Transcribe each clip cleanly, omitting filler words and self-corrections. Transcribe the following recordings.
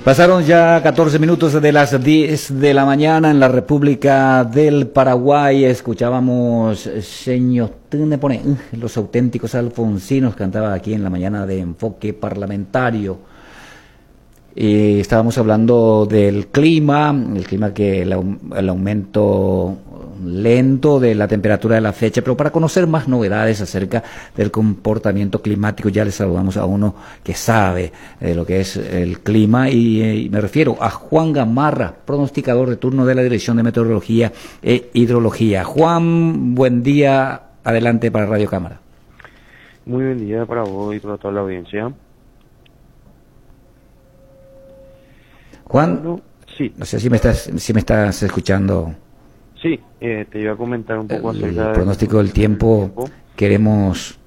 Pasaron ya 14 minutos de las 10 de la mañana en la República del Paraguay. Escuchábamos Señor Pone, los auténticos alfonsinos, cantaba aquí en la mañana de Enfoque Parlamentario. Estábamos hablando del clima, que el aumento lento de la temperatura de la fecha, pero para conocer más novedades acerca del comportamiento climático, ya les saludamos a uno que sabe de lo que es el clima y me refiero a Juan Gamarra, pronosticador de turno de la Dirección de Meteorología e Hidrología. Juan, buen día, adelante para Radio Cámara. Muy buen día para vos y para toda la audiencia. Juan, bueno, sí. No sé si me estás escuchando. Sí, te iba a comentar un poco acerca del pronóstico del tiempo. Queremos...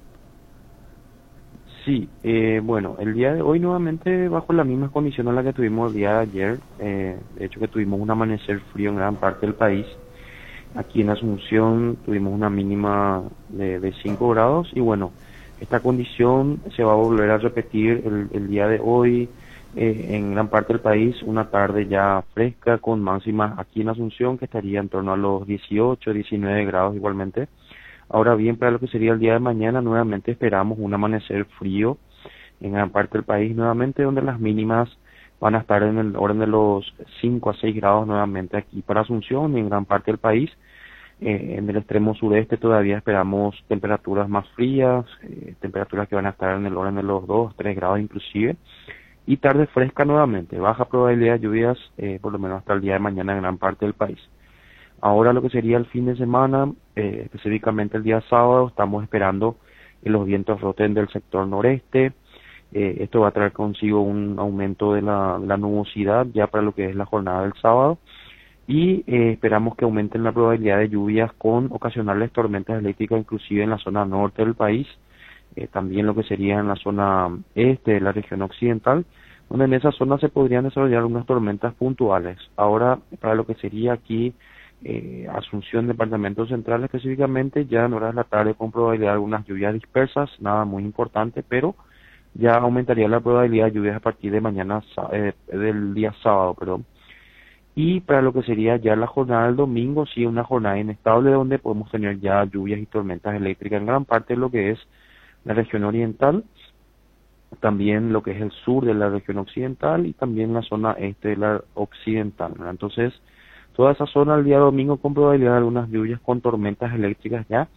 Sí, bueno, el día de hoy nuevamente bajo la misma condición en la que tuvimos el día de ayer. De hecho que tuvimos un amanecer frío en gran parte del país. Aquí en Asunción tuvimos una mínima de 5 grados y bueno, esta condición se va a volver a repetir el día de hoy. En gran parte del país, una tarde ya fresca con máximas aquí en Asunción que estaría en torno a los 18, 19 grados igualmente. Ahora bien, para lo que sería el día de mañana, nuevamente esperamos un amanecer frío en gran parte del país, nuevamente donde las mínimas van a estar en el orden de los 5 a 6 grados nuevamente aquí para Asunción y en gran parte del país. En el extremo sureste todavía esperamos temperaturas más frías, temperaturas que van a estar en el orden de los 2, 3 grados inclusive. Y tarde fresca nuevamente, baja probabilidad de lluvias, por lo menos hasta el día de mañana en gran parte del país. Ahora lo que sería el fin de semana, específicamente el día sábado, estamos esperando que los vientos roten del sector noreste. Esto va a traer consigo un aumento de la nubosidad ya para lo que es la jornada del sábado. Y esperamos que aumenten la probabilidad de lluvias con ocasionales tormentas eléctricas, inclusive en la zona norte del país. También lo que sería en la zona este de la región occidental, donde en esa zona se podrían desarrollar unas tormentas puntuales. Ahora, para lo que sería aquí Asunción, Departamento Central específicamente, ya en horas de la tarde con probabilidad de algunas lluvias dispersas, nada muy importante, pero ya aumentaría la probabilidad de lluvias a partir de mañana, del día sábado, perdón. Y para lo que sería ya la jornada del domingo, sí, una jornada inestable donde podemos tener ya lluvias y tormentas eléctricas en gran parte de lo que es la región oriental, también lo que es el sur de la región occidental y también la zona este de la occidental, ¿verdad? Entonces, toda esa zona el día domingo con probabilidad de algunas lluvias con tormentas eléctricas ya.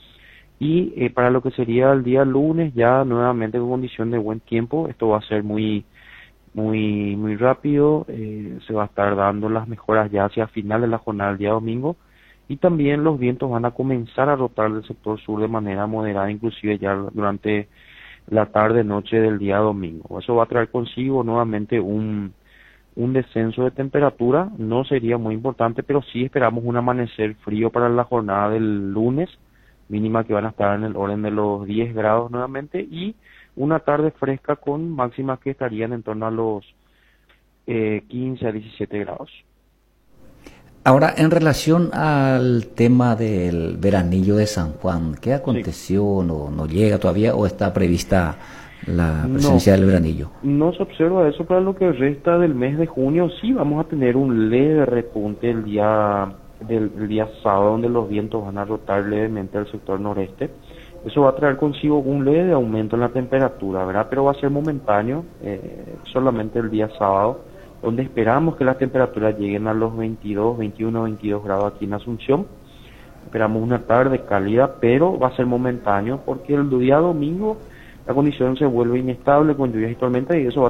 Y para lo que sería el día lunes ya nuevamente con condición de buen tiempo, esto va a ser muy rápido, se va a estar dando las mejoras ya hacia final de la jornada del día domingo. Y también los vientos van a comenzar a rotar del sector sur de manera moderada, inclusive ya durante la tarde-noche del día domingo. Eso va a traer consigo nuevamente un descenso de temperatura, no sería muy importante, pero sí esperamos un amanecer frío para la jornada del lunes, mínima que van a estar en el orden de los 10 grados nuevamente, y una tarde fresca con máximas que estarían en torno a los 15 a 17 grados. Ahora, en relación al tema del veranillo de San Juan, ¿qué aconteció? Sí. ¿No llega todavía o está prevista la presencia del veranillo? No se observa eso para lo que resta del mes de junio. Sí, vamos a tener un leve repunte el día sábado, donde los vientos van a rotar levemente al sector noreste. Eso va a traer consigo un leve aumento en la temperatura, ¿verdad? Pero va a ser momentáneo, solamente el día sábado, donde esperamos que las temperaturas lleguen a los 21, 22 grados aquí en Asunción. Esperamos una tarde cálida, pero va a ser momentáneo porque el día domingo la condición se vuelve inestable con lluvias y tormentas y eso va